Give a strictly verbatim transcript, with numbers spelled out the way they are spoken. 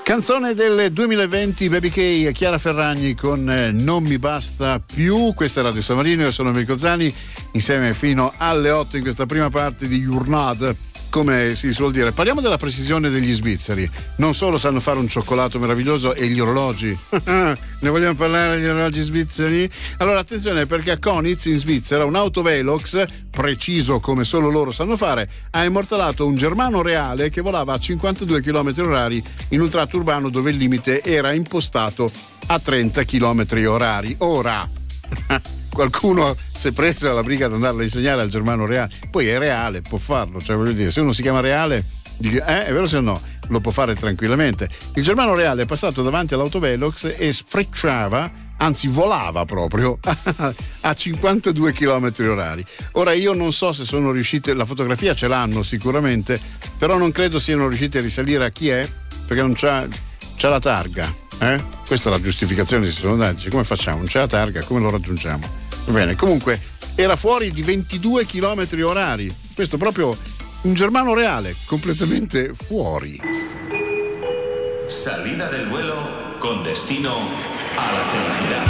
Canzone del duemilaventi, Baby K e Chiara Ferragni con eh, Non mi basta più. Questa è Radio San Marino, io sono Mirko Zani, insieme fino alle otto in questa prima parte di Journade, come si suol dire. Parliamo della precisione degli svizzeri. Non solo sanno fare un cioccolato meraviglioso e gli orologi. Ne vogliamo parlare degli orologi svizzeri? Allora attenzione, perché a Konitz in Svizzera un autovelox, preciso come solo loro sanno fare, ha immortalato un germano reale che volava a cinquantadue chilometri orari in un tratto urbano dove il limite era impostato a trenta chilometri orari. Ora qualcuno si è preso la briga di andarla a insegnare al germano reale, poi è reale, può farlo, cioè voglio dire, se uno si chiama reale, eh, è vero se no, lo può fare tranquillamente. Il germano reale è passato davanti all'autovelox e sfrecciava, anzi volava proprio a cinquantadue chilometri orari. Ora io non so se sono riuscite, la fotografia ce l'hanno sicuramente, però non credo siano riusciti a risalire a chi è, perché non c'ha, c'ha la targa, eh? Questa è la giustificazione, si sono dati, come facciamo? Non c'è la targa, come lo raggiungiamo? Va bene, comunque era fuori di ventidue chilometri orari, questo proprio un germano reale, completamente fuori. Salida del vuelo con destino a la felicidad.